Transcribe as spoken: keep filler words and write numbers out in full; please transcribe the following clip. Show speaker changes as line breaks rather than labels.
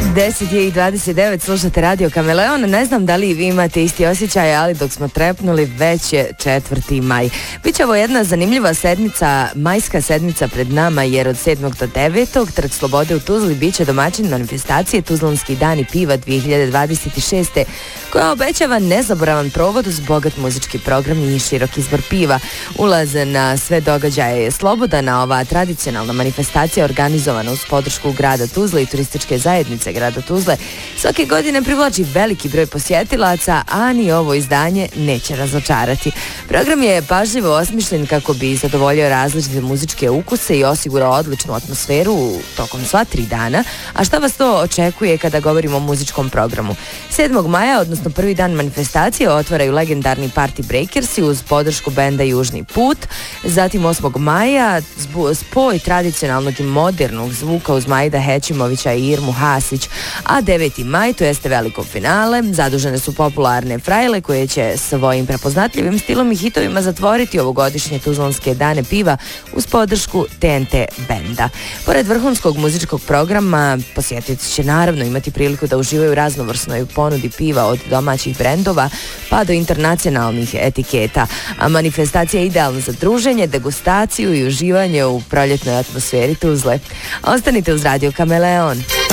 deset je i dvadeset devet, slušate Radio Kameleon. Ne znam da li vi imate isti osjećaj, ali dok smo trepnuli već je četvrti maj. Biće ovo jedna zanimljiva sedmica, majska sedmica pred nama, jer od sedmog do devetog Trg Slobode u Tuzli biće domaćin manifestacije Tuzlanski dani piva dvije hiljade dvadeset šeste, koja obećava nezaboravan provod uz bogat muzički program i širok izbor piva. Ulaz na sve događaje je slobodan, a ova tradicionalna manifestacija organizovana uz podršku grada Tuzle i turističke zajednice grada Tuzle svake godine privlači veliki broj posjetilaca, a ni ovo izdanje neće razočarati. Program je pažljivo osmišljen kako bi zadovoljio različite muzičke ukuse i osigurao odličnu atmosferu tokom sva tri dana. A šta vas to očekuje kada govorimo o muzičkom programu? sedmog maja, odnosno prvi dan manifestacije, otvaraju legendarni Party Breakersi uz podršku benda Južni put. Zatim osmog maja spoj tradicionalnog i modernog zvuka uz Majda Hećimovića i Irmu Hasić, a deveti maj, to jeste veliko finale, zadužene su popularne Frajle koje će svojim prepoznatljivim stilom i hitovima zatvoriti ovogodišnje Tuzlanske dane piva uz podršku T N T benda. Pored vrhunskog muzičkog programa, posjetioci će naravno imati priliku da uživaju u raznovrsnoj ponudi piva od domaćih brendova pa do internacionalnih etiketa, a manifestacija je idealna za druženje, degustaciju i uživanje u proljetnoj atmosferi Tuzle. Ostanite uz Radio Kameleon.